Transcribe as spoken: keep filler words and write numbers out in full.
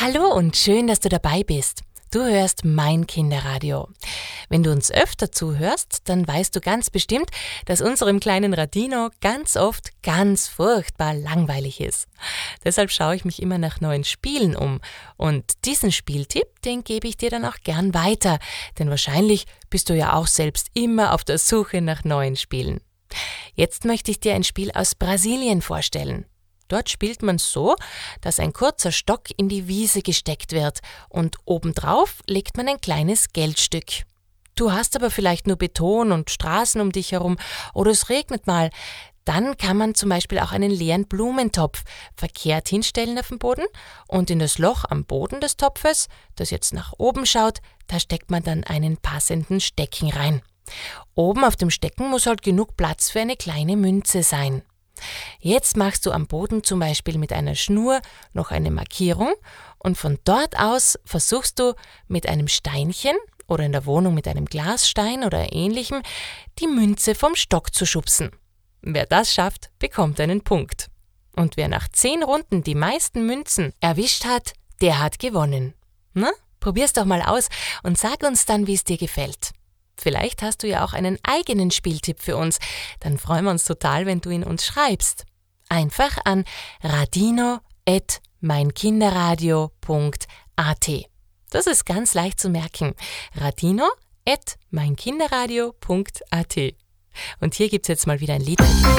Hallo und schön, dass du dabei bist. Du hörst mein Kinderradio. Wenn du uns öfter zuhörst, dann weißt du ganz bestimmt, dass unserem kleinen Radino ganz oft ganz furchtbar langweilig ist. Deshalb schaue ich mich immer nach neuen Spielen um. Und diesen Spieltipp, den gebe ich dir dann auch gern weiter. Denn wahrscheinlich bist du ja auch selbst immer auf der Suche nach neuen Spielen. Jetzt möchte ich dir ein Spiel aus Brasilien vorstellen. Dort spielt man so, dass ein kurzer Stock in die Wiese gesteckt wird und obendrauf legt man ein kleines Geldstück. Du hast aber vielleicht nur Beton und Straßen um dich herum oder es regnet mal. Dann kann man zum Beispiel auch einen leeren Blumentopf verkehrt hinstellen auf den Boden und in das Loch am Boden des Topfes, das jetzt nach oben schaut, da steckt man dann einen passenden Stecken rein. Oben auf dem Stecken muss halt genug Platz für eine kleine Münze sein. Jetzt machst du am Boden zum Beispiel mit einer Schnur noch eine Markierung und von dort aus versuchst du mit einem Steinchen oder in der Wohnung mit einem Glasstein oder ähnlichem die Münze vom Stock zu schubsen. Wer das schafft, bekommt einen Punkt. Und wer nach zehn Runden die meisten Münzen erwischt hat, der hat gewonnen. Na, probier's doch mal aus und sag uns dann, wie es dir gefällt. Vielleicht hast du ja auch einen eigenen Spieltipp für uns. Dann freuen wir uns total, wenn du ihn uns schreibst. Einfach an radino at meinkinderradio punkt a t. Das ist ganz leicht zu merken. radino at meinkinderradio punkt a t. Und hier gibt's jetzt mal wieder ein Lied für dich.